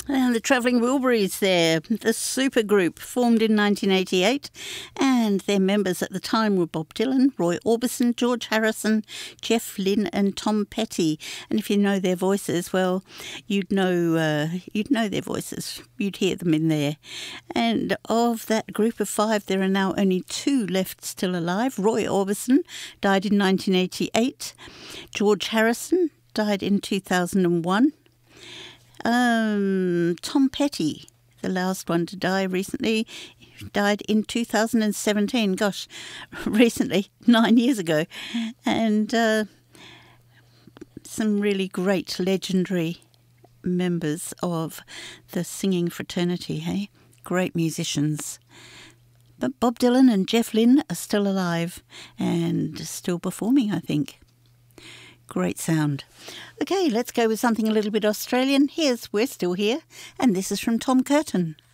And the Travelling Wilburys there, the supergroup formed in 1988, and their members at the time were Bob Dylan, Roy Orbison, George Harrison, Jeff Lynne and Tom Petty. And if you know their voices, well, you'd know their voices. You'd hear them in there. And of that group of five, there are now only two left still alive. Roy Orbison died in 1988. George Harrison died in 2001. Tom Petty, the last one to die recently, died in 2017. Gosh, recently, 9 years ago. And some really great legendary members of the singing fraternity, hey? Great musicians. But Bob Dylan and Jeff Lynne are still alive and still performing, I think. Great sound. Okay, let's go with something a little bit Australian. Here's We're Still Here, and this is from Tom Curtin.